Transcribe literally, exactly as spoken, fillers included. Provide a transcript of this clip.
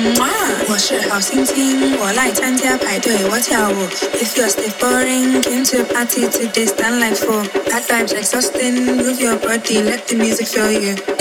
我是好心情，我来参加派对，我跳舞。If you're still boring, came to a party today, stand like fool. Bad vibes exhausting, move your body, let the music fill you.